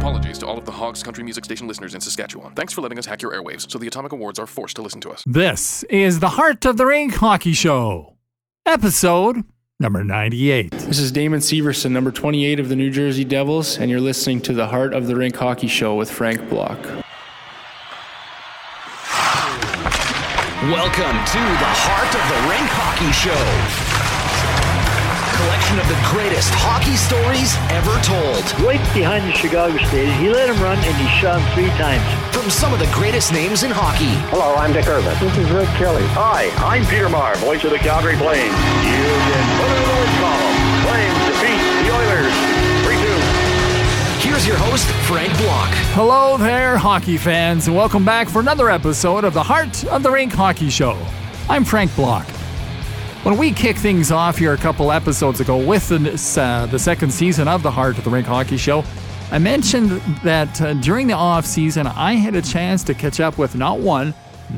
Apologies to all of the Hogs Country Music Station listeners in Saskatchewan. Thanks for letting us hack your airwaves so the Atomic Awards are forced to listen to us. This is the Heart of the Rink Hockey Show, episode number 98. This is Damon Severson, number 28 of the New Jersey Devils, and you're listening to the Heart of the Rink Hockey Show with Frank Block. Welcome to the Heart of the Rink Hockey Show. Collection of the greatest hockey stories ever told. Right behind the Chicago Stadium. He let him run and he shot him 3 times. From some of the greatest names in hockey. Hello, I'm Dick Irvin. This is Rick Kelly. Hi, I'm Peter Maher, voice of the Calgary Flames. You can put it in the win column. Flames defeat the Oilers 3-2. Here's your host, Frank Block. Hello there, hockey fans, and welcome back for another episode of the Heart of the Rink Hockey Show. I'm Frank Block. When we kicked things off here a couple episodes ago with the second season of the Heart of the Rink Hockey Show, I mentioned that during the off season, I had a chance to catch up with not one,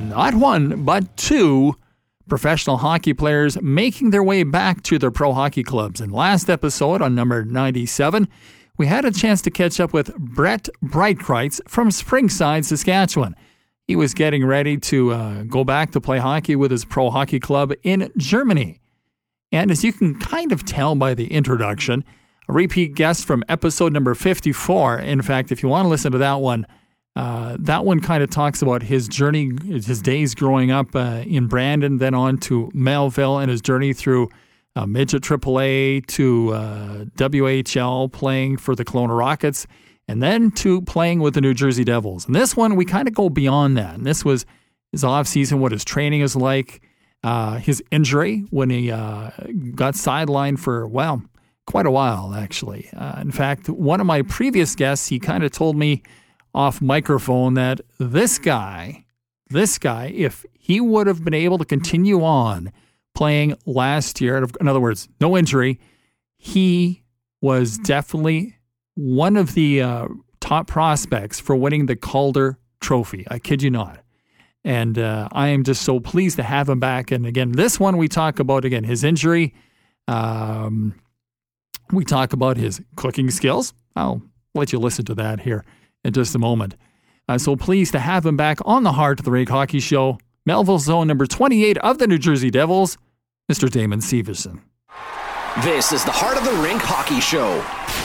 but 2 professional hockey players making their way back to their pro hockey clubs. And last episode, on number 97, we had a chance to catch up with Brett Breitkreitz from Springside, Saskatchewan. He was getting ready to go back to play hockey with his pro hockey club in Germany. And as you can kind of tell by the introduction, a repeat guest from episode number 54. In fact, if you want to listen to that one kind of talks about his journey, his days growing up in Brandon, then on to Melville, and his journey through midget AAA to WHL, playing for the Kelowna Rockets, and then to playing with the New Jersey Devils. And this one, we kind of go beyond that. And this was his off-season, what his training is like, his injury when he got sidelined for, well, quite a while, actually. In fact, one of my previous guests, he kind of told me off microphone that this guy, if he would have been able to continue on playing last year, in other words, no injury, he was definitely one of the top prospects for winning the Calder Trophy. I kid you not. And I am just so pleased to have him back. And again, this one we talk about, again, his injury. We talk about his cooking skills. I'll let you listen to that here in just a moment. So pleased to have him back on the Heart of the Rink Hockey Show. Melville Zone number 28 of the New Jersey Devils, Mr. Damon Severson. This is the Heart of the Rink Hockey Show.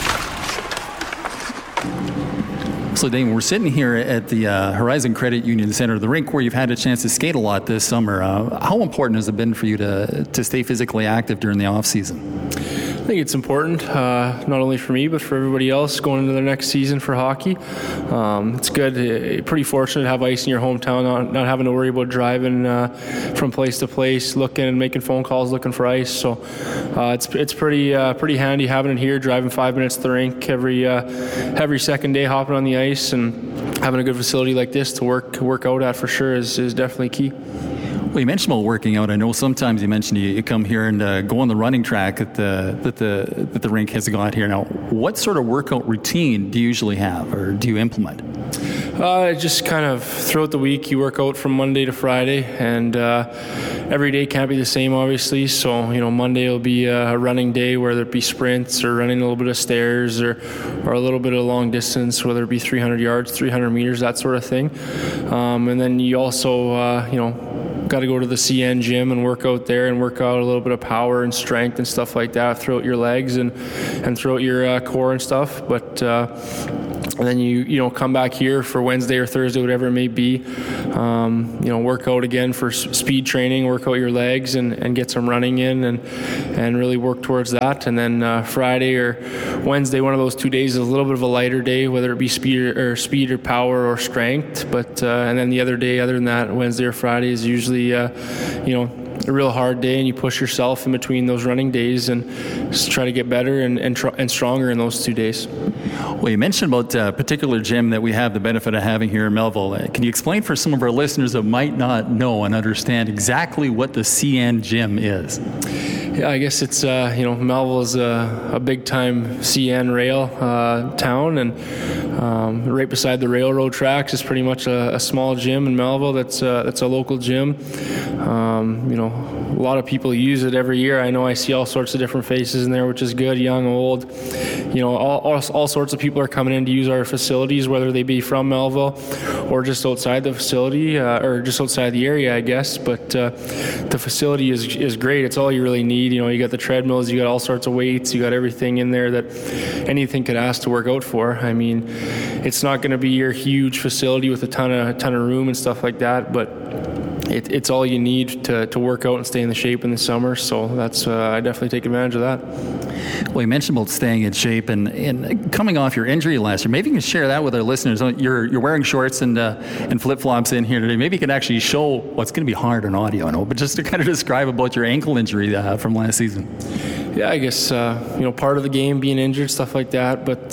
So, Damon, we're sitting here at the Horizon Credit Union Center, the rink where you've had a chance to skate a lot this summer. How important has it been for you to stay physically active during the off-season? I think it's important, not only for me, but for everybody else going into the next season for hockey. It's good. Pretty fortunate to have ice in your hometown, not having to worry about driving from place to place, looking and making phone calls, looking for ice. So it's pretty handy having it here, driving 5 minutes to the rink every second day, hopping on the ice, and having a good facility like this to work out at for sure is definitely key. Well, you mentioned about working out. I know sometimes you mentioned you come here and go on the running track that the rink has got here. Now, what sort of workout routine do you usually have, or do you implement? Just kind of throughout the week, you work out from Monday to Friday, and every day can't be the same, obviously. So, Monday will be a running day, whether it be sprints or running a little bit of stairs or a little bit of long distance, whether it be 300 yards, 300 meters, that sort of thing. And then you also, got to go to the CN gym and work out there and work out a little bit of power and strength and stuff like that throughout your legs and throughout your core and stuff. But and then you come back here for Wednesday or Thursday, whatever it may be. Work out again for speed training, work out your legs and get some running in and really work towards that. And then Friday or Wednesday, one of those 2 days is a little bit of a lighter day, whether it be speed or power or strength. But and then the other day, other than that, Wednesday or Friday is usually a real hard day, and you push yourself in between those running days and just try to get better and stronger in those 2 days. Well, you mentioned about a particular gym that we have the benefit of having here in Melville. Can you explain for some of our listeners that might not know and understand exactly what the CN gym is? Yeah, I guess it's, Melville is a big-time CN rail town, and right beside the railroad tracks is pretty much a small gym in Melville that's a local gym. A lot of people use it every year. I know I see all sorts of different faces in there, which is good, young, old. All sorts of people are coming in to use our facilities, whether they be from Melville or just outside the facility or just outside the area, I guess. But the facility is great. It's all you really need. You got the treadmills, you got all sorts of weights, you got everything in there that anything could ask to work out for. I mean, it's not going to be your huge facility with a ton of room and stuff like that, but it's all you need to work out and stay in the shape in the summer. So that's I definitely take advantage of that. Well, you mentioned about staying in shape and coming off your injury last year. Maybe you can share that with our listeners. You're wearing shorts and flip-flops in here today. Maybe you could actually show what's going to be hard on audio, I know, but just to kind of describe about your ankle injury from last season. Yeah, I guess part of the game, being injured, stuff like that, but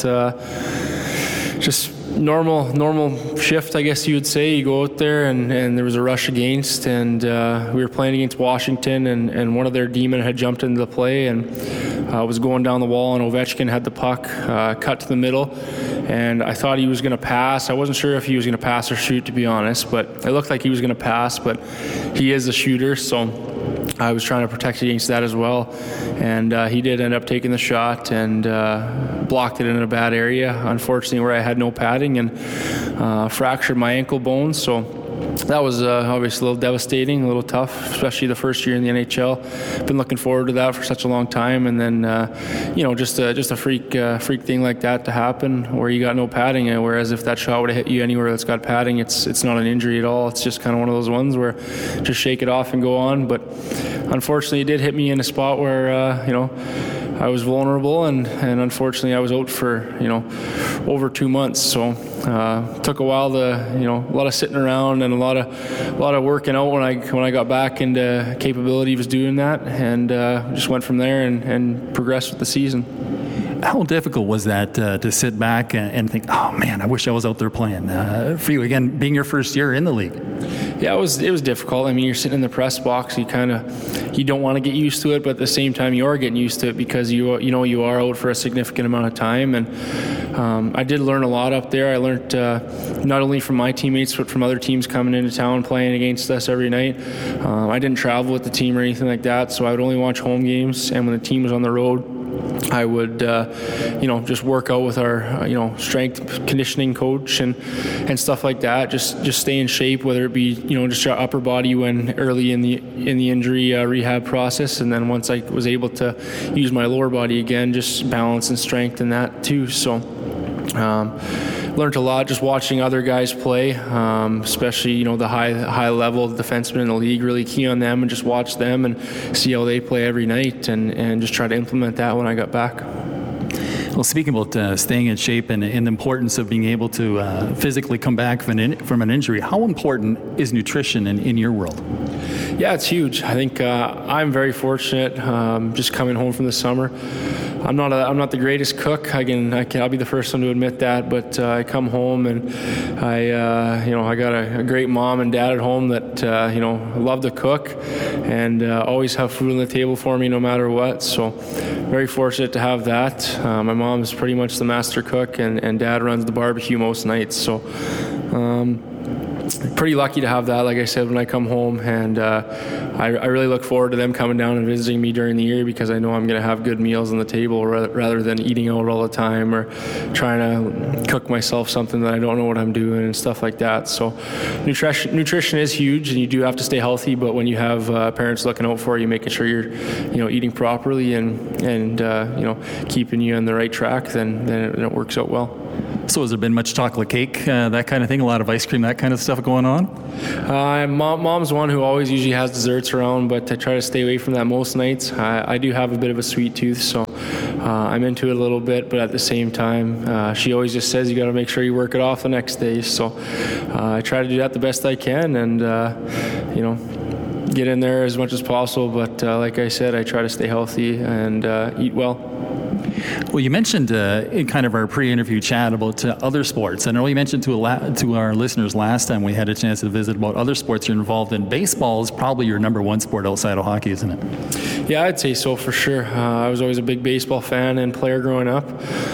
just normal shift, I guess you would say. You go out there and there was a rush against, and we were playing against Washington, and one of their D-men had jumped into the play and was going down the wall, and Ovechkin had the puck cut to the middle, and I thought he was going to pass. I wasn't sure if he was going to pass or shoot, to be honest, but it looked like he was going to pass, but he is a shooter, so I was trying to protect against that as well, and he did end up taking the shot and blocked it in a bad area, unfortunately, where I had no padding, and fractured my ankle bone. So that was obviously a little devastating, a little tough, especially the first year in the NHL. Been looking forward to that for such a long time, and then just a freak thing like that to happen where you got no padding. Whereas if that shot would have hit you anywhere that's got padding, it's not an injury at all. It's just kind of one of those ones where just shake it off and go on. But unfortunately, it did hit me in a spot where I was vulnerable, and unfortunately I was out for over 2 months. So took a while to a lot of sitting around and a lot of working out when I got back into capability was doing that, and just went from there and progressed with the season. How difficult was that to sit back and think, oh man, I wish I was out there playing? For you, again, being your first year in the league. Yeah, it was difficult. I mean, you're sitting in the press box. You don't want to get used to it, but at the same time, you are getting used to it because you are out for a significant amount of time. And I did learn a lot up there. I learned not only from my teammates, but from other teams coming into town playing against us every night. I didn't travel with the team or anything like that, so I would only watch home games. And when the team was on the road, I would, just work out with our, strength conditioning coach and stuff like that. Just stay in shape, whether it be, just your upper body when early in the injury rehab process, and then once I was able to use my lower body again, just balance and strength in that too. So. Learned a lot just watching other guys play, especially the high level defensemen in the league. Really key on them and just watch them and see how they play every night and just try to implement that when I got back. Well, speaking about staying in shape and the importance of being able to physically come back from an injury, how important is nutrition in your world? Yeah, it's huge. I think I'm very fortunate just coming home from the summer. I'm not the greatest cook. I'll be the first one to admit that. But I come home and I got a great mom and dad at home that love to cook and always have food on the table for me no matter what. So very fortunate to have that. My mom is pretty much the master cook, and dad runs the barbecue most nights. So. Pretty lucky to have that, like I said, when I come home, and I really look forward to them coming down and visiting me during the year because I know I'm going to have good meals on the table rather than eating out all the time or trying to cook myself something that I don't know what I'm doing and stuff like that. So nutrition is huge, and you do have to stay healthy, but when you have parents looking out for you, making sure you're eating properly and keeping you on the right track, then it works out well. So has there been much chocolate cake, that kind of thing, a lot of ice cream, that kind of stuff going on? Mom's one who always usually has desserts around, but I try to stay away from that most nights. I do have a bit of a sweet tooth, so I'm into it a little bit, but at the same time, she always just says you got to make sure you work it off the next day. So I try to do that the best I can and, get in there as much as possible. But like I said, I try to stay healthy and eat well. Well, you mentioned in kind of our pre-interview chat about other sports. I know you mentioned to our listeners last time we had a chance to visit about other sports you're involved in. Baseball is probably your number one sport outside of hockey, isn't it? Yeah, I'd say so for sure. I was always a big baseball fan and player growing up.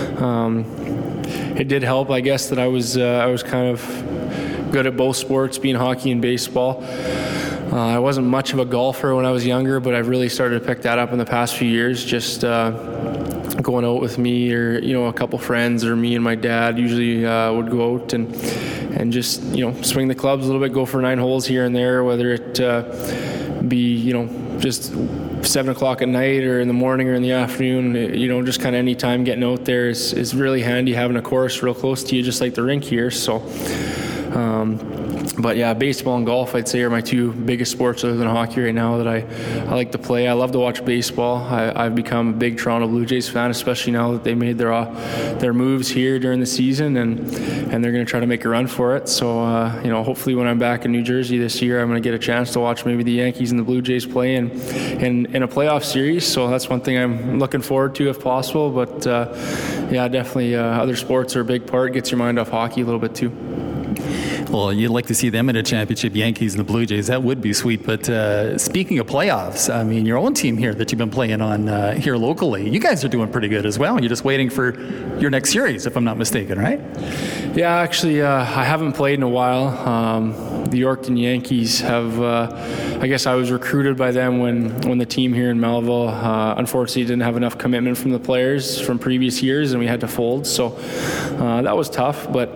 It did help, I guess, that I was kind of good at both sports, being hockey and baseball. I wasn't much of a golfer when I was younger, but I've really started to pick that up in the past few years. Just going out with me or a couple friends or me and my dad usually would go out and just swing the clubs a little bit, go for 9 holes here and there, whether it be just 7 o'clock at night or in the morning or in the afternoon. Just kind of any time getting out there is really handy, having a course real close to you, just like the rink here. So but yeah, baseball and golf, I'd say, are my 2 biggest sports other than hockey right now that I like to play. I love to watch baseball. I've become a big Toronto Blue Jays fan, especially now that they made their moves here during the season, and they're going to try to make a run for it. So, hopefully when I'm back in New Jersey this year, I'm going to get a chance to watch maybe the Yankees and the Blue Jays play in a playoff series. So that's one thing I'm looking forward to if possible. But, definitely other sports are a big part. Gets your mind off hockey a little bit too. Well, you'd like to see them in a championship, Yankees and the Blue Jays. That would be sweet. But speaking of playoffs, I mean, your own team here that you've been playing on here locally, you guys are doing pretty good as well. You're just waiting for your next series, if I'm not mistaken, right? Yeah, actually, I haven't played in a while. The Yorkton Yankees have, I guess I was recruited by them when the team here in Melville, unfortunately, didn't have enough commitment from the players from previous years, and we had to fold. So that was tough. But,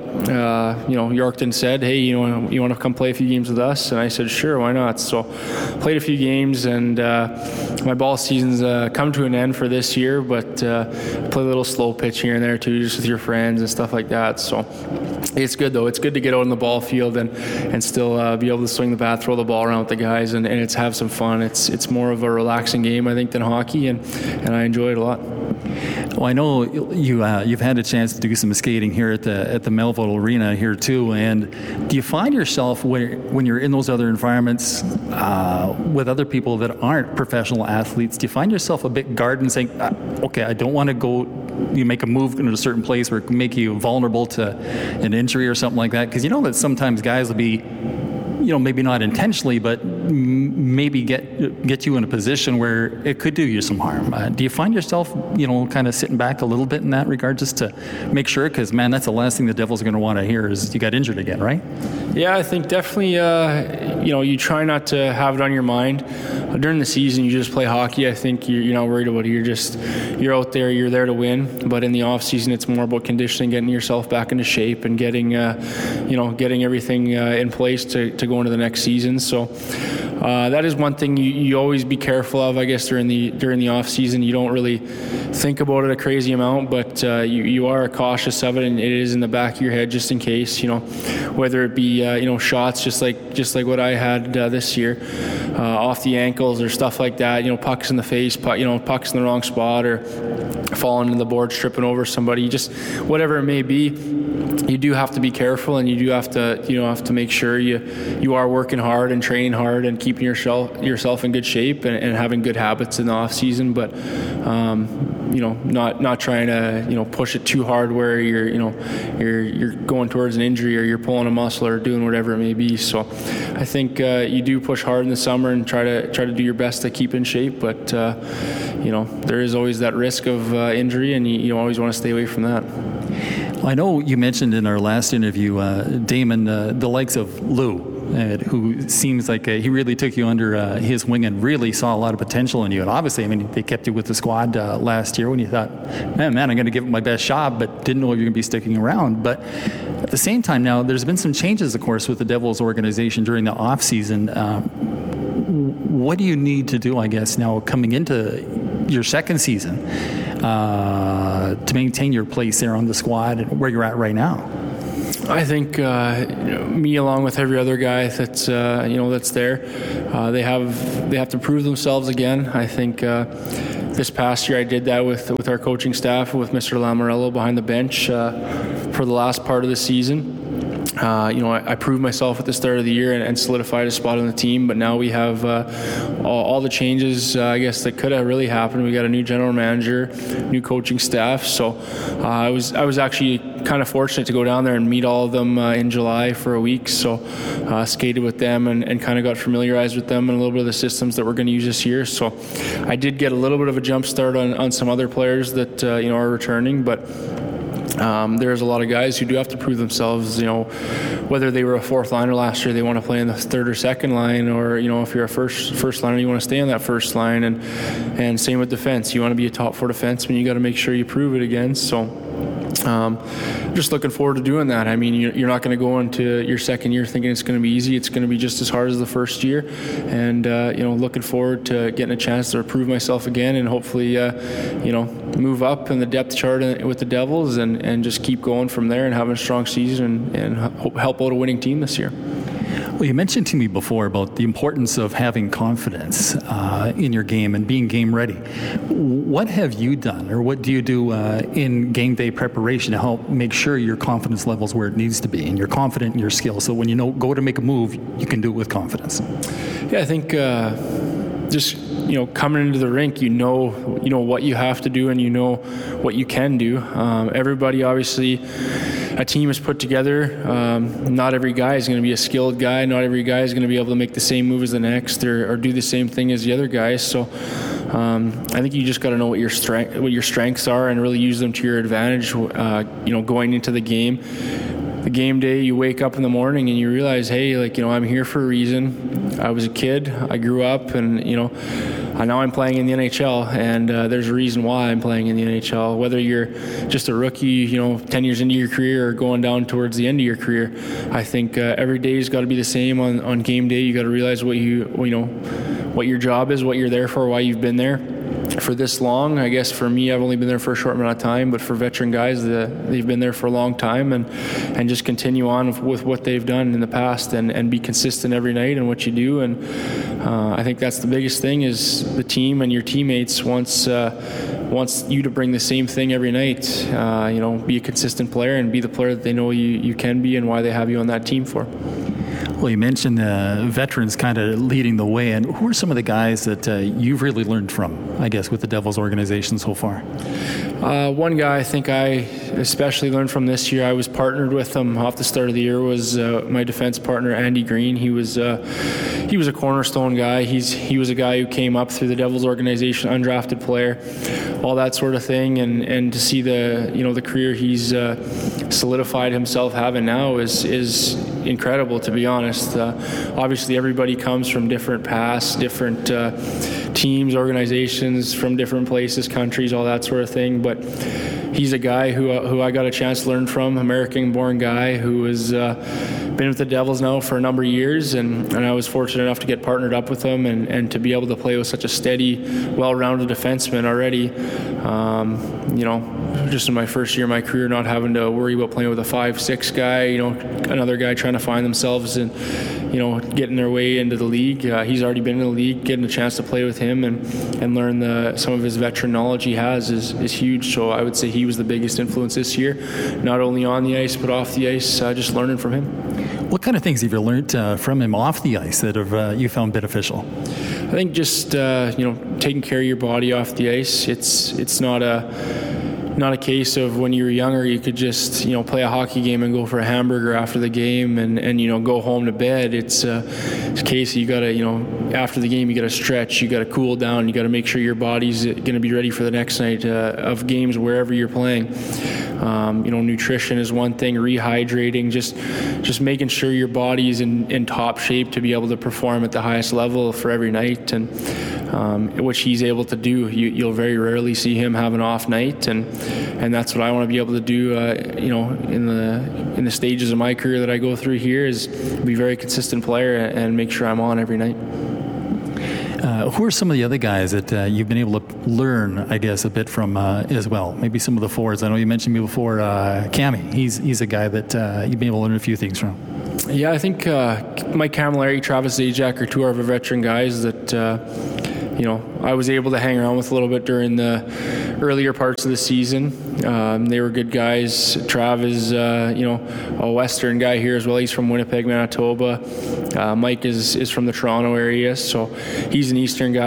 Yorkton said, hey, you want to come play a few games with us? And I said, sure, why not? So played a few games, and my ball season's come to an end for this year, but play a little slow pitch here and there too, just with your friends and stuff like that. So it's good, though. It's good to get out on the ball field and still be able to swing the bat, throw the ball around with the guys, and it's have some fun. It's more of a relaxing game, I think, than hockey, and I enjoy it a lot. Well, I know you've had a chance to do some skating here at the Melville Arena here too. And do you find yourself when you're in those other environments with other people that aren't professional athletes, do you find yourself a bit guarded and saying, okay, I don't want to go, you make a move into a certain place where it can make you vulnerable to an injury or something like that? Because you know that sometimes guys will be, maybe not intentionally, but maybe get you in a position where it could do you some harm. Do you find yourself, kind of sitting back a little bit in that regard just to make sure? Because, man, that's the last thing the Devils are going to want to hear is you got injured again, right? Yeah, I think definitely, you try not to have it on your mind. During the season, you just play hockey. I think you're not worried about it. You're out there, you're there to win. But in the off season, it's more about conditioning, getting yourself back into shape and getting everything in place to go into the next season. So that is one thing you always be careful of, I guess, during the off season. You don't really think about it a crazy amount, but you are cautious of it, and it is in the back of your head just in case. Whether it be shots just like what I had this year, off the ankles or stuff like that. Pucks in the face, pucks in the wrong spot, or falling into the board, tripping over somebody. Just whatever it may be, you do have to be careful, and you do have to make sure you are working hard and training hard and keeping yourself in good shape and having good habits in the off season, but not trying to push it too hard where you're going towards an injury or you're pulling a muscle or doing whatever it may be. So I think you do push hard in the summer and try to do your best to keep in shape, but there is always that risk of injury, and you always want to stay away from that. Well, I know you mentioned in our last interview, Damon, the likes of Lou, who seems like he really took you under his wing and really saw a lot of potential in you. And obviously, they kept you with the squad last year when you thought, man, I'm going to give it my best shot, but didn't know if you're going to be sticking around. But at the same time now, there's been some changes, of course, with the Devils organization during the off-season. What do you need to do, I guess, now coming into your second season to maintain your place there on the squad and where you're at right now? I think me, along with every other guy that's there, they have to prove themselves again. I think this past year I did that with our coaching staff, with Mr. Lamorello behind the bench for the last part of the season. I proved myself at the start of the year and solidified a spot on the team, but now we have all the changes, I guess, that could have really happened. We got a new general manager, new coaching staff, so I was actually kind of fortunate to go down there and meet all of them in July for a week, so skated with them and kind of got familiarized with them and a little bit of the systems that we're going to use this year. So I did get a little bit of a jump start on some other players that are returning, but there's a lot of guys who do have to prove themselves, whether they were a fourth liner last year, they want to play in the third or second line, or, if you're a first liner, you want to stay on that first line, and same with defense. You want to be a top four defenseman, you got to make sure you prove it again. So just looking forward to doing that. I mean, you're not going to go into your second year thinking it's going to be easy. It's going to be just as hard as the first year, and looking forward to getting a chance to prove myself again, and hopefully move up in the depth chart with the Devils, and just keep going from there and having a strong season and help out a winning team this year. Well, you mentioned to me before about the importance of having confidence in your game and being game ready. What have you done, or what do you do in game day preparation to help make sure your confidence level's where it needs to be and you're confident in your skills, so when you go to make a move, you can do it with confidence? Yeah, I think just coming into the rink, you know what you have to do, and you know what you can do. Everybody, obviously, a team is put together. Not every guy is going to be a skilled guy. Not every guy is going to be able to make the same move as the next, or do the same thing as the other guys. So I think you just got to know what your strengths are, and really use them to your advantage. Going into the game. The game day, you wake up in the morning and you realize, hey, I'm here for a reason. I was a kid, I grew up, and now I'm playing in the NHL, and there's a reason why I'm playing in the NHL. Whether you're just a rookie, 10 years into your career, or going down towards the end of your career, I think every day's got to be the same on game day. You got to realize what your job is, what you're there for, why you've been there for this long. I guess for me, I've only been there for a short amount of time, but for veteran guys, they've been there for a long time, and just continue on with what they've done in the past, and be consistent every night in what you do. And I think that's the biggest thing, is the team and your teammates wants you to bring the same thing every night. Be a consistent player and be the player that they know you can be, and why they have you on that team for. Well, you mentioned veterans kind of leading the way, and who are some of the guys that you've really learned from, I guess, with the Devils organization so far? One guy I think I especially learned from this year, I was partnered with him off the start of the year, was my defense partner, Andy Green. He was a cornerstone guy. He was a guy who came up through the Devils organization, undrafted player, all that sort of thing, and to see the career he's solidified himself having now is incredible, to be honest. Obviously, everybody comes from different paths, different teams, organizations, from different places, countries, all that sort of thing. But he's a guy who I got a chance to learn from, American-born guy who has been with the Devils now for a number of years, and I was fortunate enough to get partnered up with him and to be able to play with such a steady, well-rounded defenseman already. Just in my first year of my career, not having to worry about playing with a 5'6" guy, another guy trying to find themselves and getting their way into the league. He's already been in the league. Getting a chance to play with him and learn some of his veteran knowledge he has is huge. So I would say he was the biggest influence this year, not only on the ice but off the ice, just learning from him. What kind of things have you learned from him off the ice that have you found beneficial? I think just taking care of your body off the ice. It's not a case of when you were younger you could just play a hockey game and go for a hamburger after the game and go home to bed. It's a case you gotta after the game you gotta stretch, you gotta cool down, you gotta make sure your body's gonna be ready for the next night of games wherever you're playing. Nutrition is one thing, rehydrating, just making sure your body's in top shape to be able to perform at the highest level for every night, and which he's able to do. You'll very rarely see him have an off night, and that's what I want to be able to do. In the stages of my career that I go through here, is be a very consistent player and make sure I'm on every night. Who are some of the other guys that you've been able to learn, I guess, a bit from as well? Maybe some of the forwards. I know you mentioned me before, Cammy. He's a guy that you've been able to learn a few things from. Yeah, I think Mike Camilleri, Travis Zajac are two of our veteran guys that I was able to hang around with a little bit during the earlier parts of the season. They were good guys. Trav is, a Western guy here as well. He's from Winnipeg, Manitoba. Mike is from the Toronto area, so he's an Eastern guy.